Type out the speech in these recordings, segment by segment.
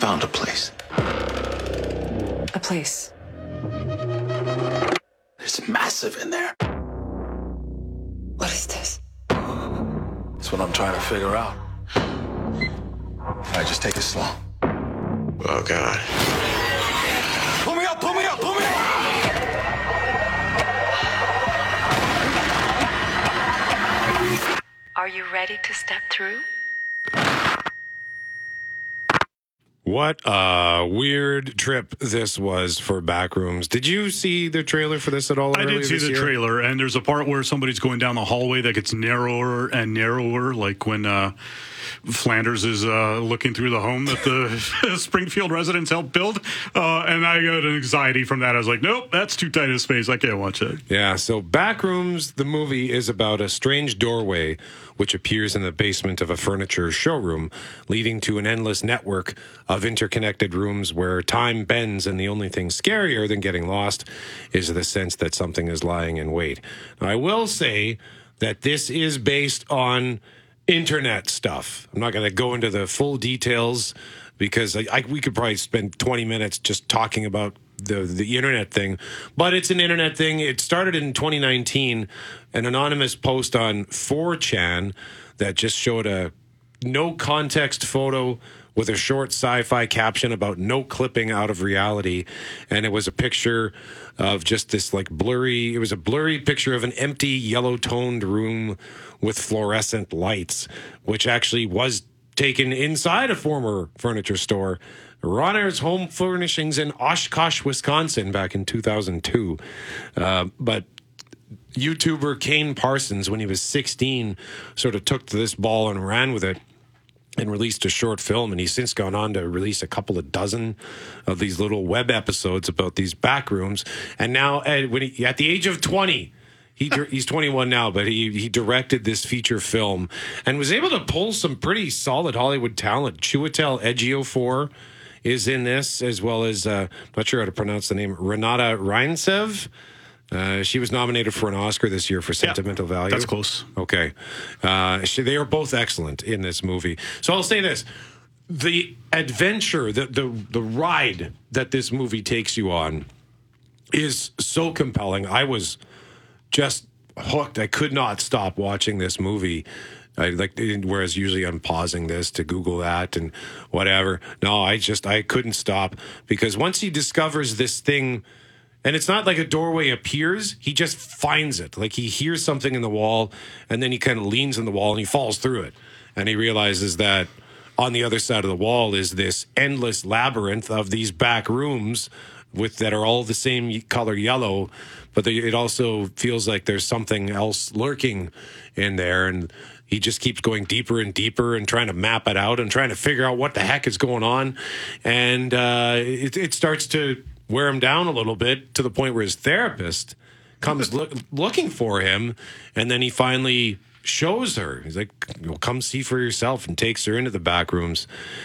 found a place. A place. It's massive in there. What is this? That's what I'm trying to figure out. All right, just take it slow. Oh, God. Pull me up, pull me up, pull me up! Are you ready to step through? What a weird trip this was for Backrooms. Did you see the trailer for this at all? I did see the trailer, and there's a part where somebody's going down the hallway that gets narrower and narrower, like when Flanders is looking through the home that the Springfield residents helped build. And I got an anxiety from that. I was like, nope, that's too tight a space. I can't watch it. Yeah, so Backrooms, the movie, is about a strange doorway which appears in the basement of a furniture showroom, leading to an endless network of interconnected rooms where time bends, and the only thing scarier than getting lost is the sense that something is lying in wait. Now, I will say that this is based on internet stuff. I'm not going to go into the full details because we could probably spend 20 minutes just talking about the internet thing, but it's an internet thing. It started in 2019, an anonymous post on 4chan that just showed a no context photo with a short sci-fi caption about no clipping out of reality, and it was a picture of just this like blurry, it was a blurry picture of an empty yellow toned room with fluorescent lights, which actually was taken inside a former furniture store, Ronner's Home Furnishings in Oshkosh, Wisconsin, back in 2002. But YouTuber Kane Parsons, when he was 16, sort of took to this ball and ran with it and released a short film. And he's since gone on to release a couple of dozen of these little web episodes about these back rooms. And now, at the age of 20, he's 21 now, but he directed this feature film and was able to pull some pretty solid Hollywood talent. Chiwetel Ejiofor is in this, as well as, I'm not sure how to pronounce the name, Renata Reinsev. She was nominated for an Oscar this year for Sentimental Value. That's close. Okay. They are both excellent in this movie. So I'll say this. The adventure, the ride that this movie takes you on is so compelling. I was just hooked. I could not stop watching this movie. Whereas usually I'm pausing this to Google that and whatever. No, I couldn't stop, because once he discovers this thing, and it's not like a doorway appears, he just finds it. Like he hears something in the wall, and then he kind of leans in the wall and he falls through it. And he realizes that on the other side of the wall is this endless labyrinth of these back rooms that are all the same color yellow, but it also feels like there's something else lurking in there. And he just keeps going deeper and deeper and trying to map it out and trying to figure out what the heck is going on. And it starts to wear him down a little bit, to the point where his therapist comes looking for him. And then he finally shows her. He's like, come see for yourself, and takes her into the back rooms.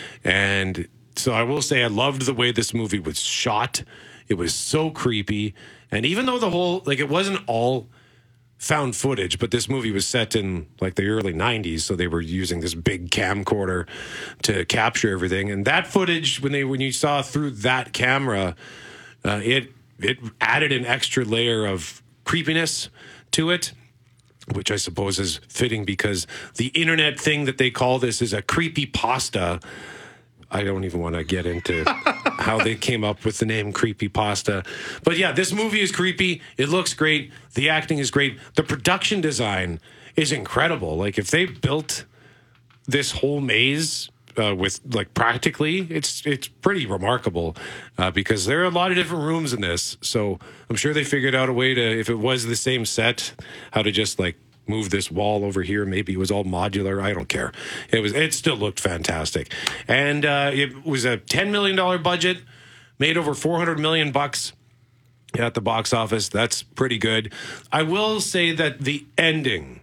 And so I will say I loved the way this movie was shot. It was so creepy. And even though it wasn't all found footage, but this movie was set in like the early 90s, so they were using this big camcorder to capture everything. And that footage, when you saw through that camera, it added an extra layer of creepiness to it, which I suppose is fitting, because the internet thing that they call this is a creepypasta. I don't even want to get into how they came up with the name Creepypasta. But yeah, this movie is creepy. It looks great. The acting is great. The production design is incredible. Like, if they built this whole maze with, like, practically, it's pretty remarkable, because there are a lot of different rooms in this. So I'm sure they figured out a way to, if it was the same set, how to just, like, move this wall over here. Maybe it was all modular. I don't care. It still looked fantastic. And it was a $10 million budget, made over $400 million at the box office. That's pretty good. I will say that the ending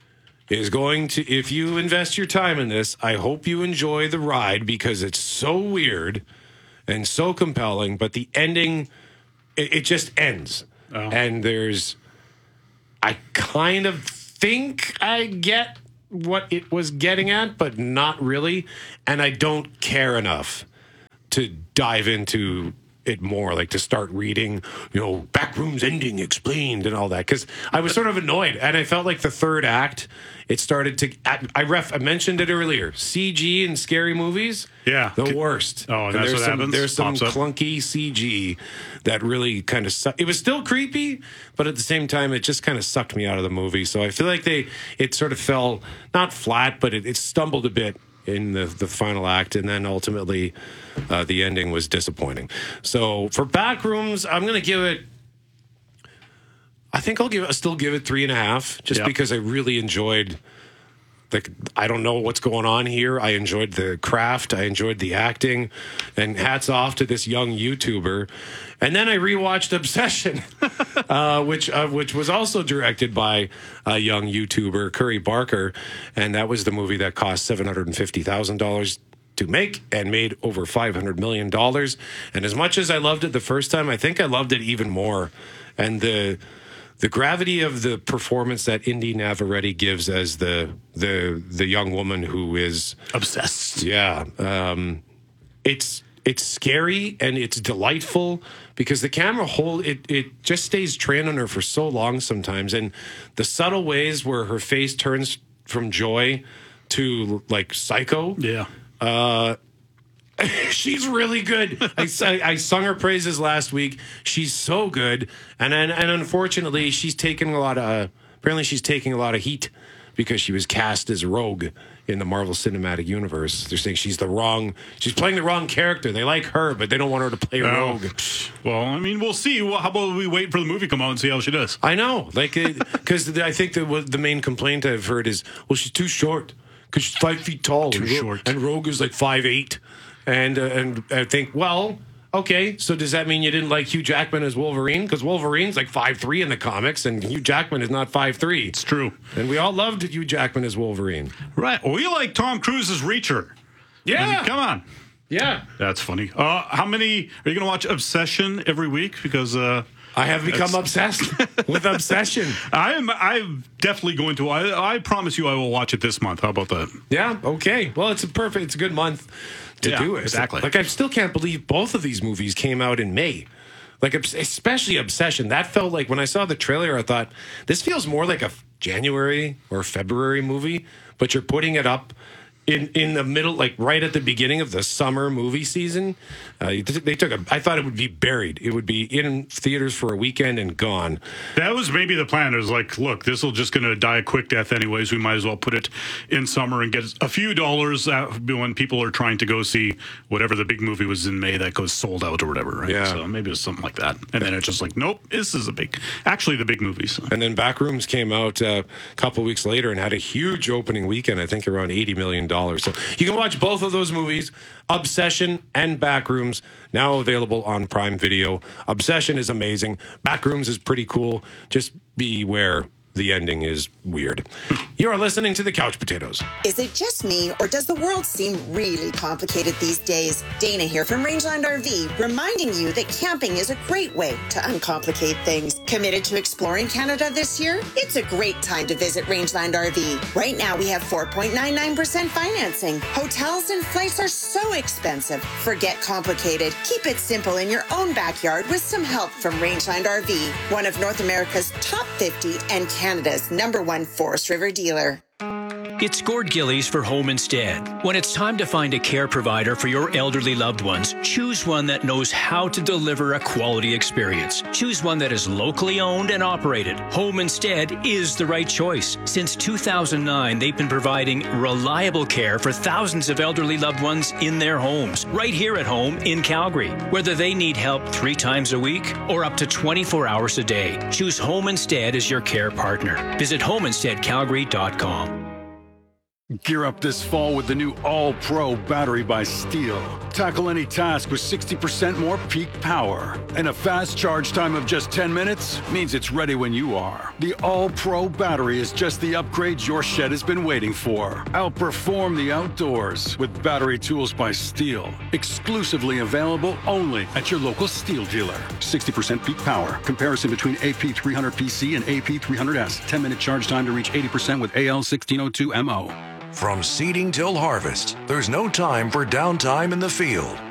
is going to, if you invest your time in this, I hope you enjoy the ride, because it's so weird and so compelling. But the ending, it just ends. Oh. And I kind of think I get what it was getting at, but not really. And I don't care enough to dive into it more, like to start reading, Backrooms ending explained and all that, because I was sort of annoyed, and I felt like the third act, it started to. I mentioned it earlier. CG in scary movies, the worst. Oh, and that's what happens? There's some Pops up. clunky CG that really kind of. It was still creepy, but at the same time, it just kind of sucked me out of the movie. So I feel like it sort of fell not flat, but it stumbled a bit in the final act, and then ultimately the ending was disappointing. So for Backrooms, I'm going to give it. I think I'll still give it 3.5, just because I really enjoyed. I don't know what's going on here. I enjoyed the craft. I enjoyed the acting, and hats off to this young YouTuber. And then I rewatched Obsession, which was also directed by a young YouTuber, Curry Barker, and that was the movie that cost $750,000 to make and made over $500 million. And as much as I loved it the first time, I think I loved it even more. And the gravity of the performance that Indy Navarrete gives as the young woman who is obsessed. Yeah. It's scary and it's delightful because the camera it just stays trained on her for so long sometimes, and the subtle ways where her face turns from joy to like psycho. Yeah. She's really good. I sung her praises last week. She's so good, and unfortunately, she's taking a lot of heat because she was cast as Rogue in the Marvel Cinematic Universe. They're saying she's playing the wrong character. They like her, but they don't want her to play Rogue. Well, I mean, we'll see. How about we wait for the movie to come out and see how she does? I know, because I think the main complaint I've heard is, well, she's too short because she's 5 feet tall. Too short. And Rogue is like 5'8". And I think, well, okay, so does that mean you didn't like Hugh Jackman as Wolverine? Because Wolverine's like 5'3" in the comics, and Hugh Jackman is not 5'3". It's true. And we all loved Hugh Jackman as Wolverine. Right. We like Tom Cruise as Reacher. Yeah. I mean, come on. Yeah. That's funny. How many are you going to watch Obsession every week? Because I have become obsessed with Obsession. I'm definitely going to. I promise you I will watch it this month. How about that? Yeah, okay. Well, it's a good month to do it. Exactly. Like, I still can't believe both of these movies came out in May. Like, especially Obsession. That felt like, when I saw the trailer, I thought, this feels more like a January or February movie, but you're putting it up in the middle, like right at the beginning of the summer movie season. I thought it would be buried. It would be in theaters for a weekend and gone. That was maybe the plan. It was like, look, this will just going to die a quick death anyways. We might as well put it in summer and get a few dollars when people are trying to go see whatever the big movie was in May that goes sold out or whatever, right? Yeah. So maybe it was something like that. And then it's just like, nope, this is the big movies. And then Backrooms came out a couple weeks later and had a huge opening weekend, I think around $80 million. So you can watch both of those movies, Obsession and Backrooms, now available on Prime Video. Obsession is amazing. Backrooms is pretty cool. Just beware. The ending is weird. You are listening to The Couch Potatoes. Is it just me, or does the world seem really complicated these days? Dana here from Rangeland RV, reminding you that camping is a great way to uncomplicate things. Committed to exploring Canada this year? It's a great time to visit Rangeland RV. Right now, we have 4.99% financing. Hotels and flights are so expensive. Forget complicated. Keep it simple in your own backyard with some help from Rangeland RV, one of North America's top 50 and Canada's #1 Forest River dealer. It's Gord Gillies for Home Instead. When it's time to find a care provider for your elderly loved ones, choose one that knows how to deliver a quality experience. Choose one that is locally owned and operated. Home Instead is the right choice. Since 2009, they've been providing reliable care for thousands of elderly loved ones in their homes, right here at home in Calgary. Whether they need help 3 times a week or up to 24 hours a day, choose Home Instead as your care partner. Visit homeinsteadcalgary.com. Gear up this fall with the new All-Pro battery by Steel. Tackle any task with 60% more peak power. And a fast charge time of just 10 minutes means it's ready when you are. The All-Pro battery is just the upgrade your shed has been waiting for. Outperform the outdoors with battery tools by Steel. Exclusively available only at your local Steel dealer. 60% peak power. Comparison between AP300PC and AP300S. 10-minute charge time to reach 80% with AL1602MO. From seeding till harvest, there's no time for downtime in the field.